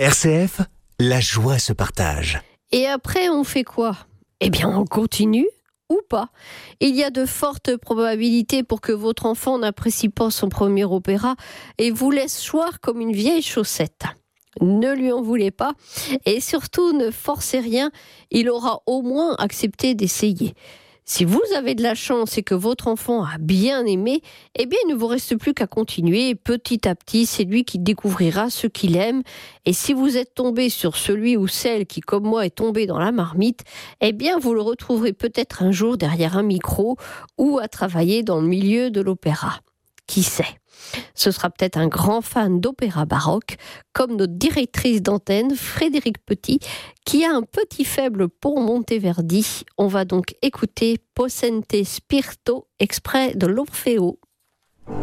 RCF, la joie se partage. Et après, on fait quoi ? Eh bien, on continue ou pas. Il y a de fortes probabilités pour que votre enfant n'apprécie pas son premier opéra et vous laisse choir comme une vieille chaussette. Ne lui en voulez pas et surtout ne forcez rien, il aura au moins accepté d'essayer. Si vous avez de la chance et que votre enfant a bien aimé, eh bien il ne vous reste plus qu'à continuer. Petit à petit, c'est lui qui découvrira ce qu'il aime. Et si vous êtes tombé sur celui ou celle qui, comme moi, est tombé dans la marmite, eh bien vous le retrouverez peut-être un jour derrière un micro ou à travailler dans le milieu de l'opéra. Qui sait ? Ce sera peut-être un grand fan d'opéra baroque, comme notre directrice d'antenne, Frédéric Petit, qui a un petit faible pour Monteverdi. On va donc écouter Possente Spirito, extrait de l'Orfeo.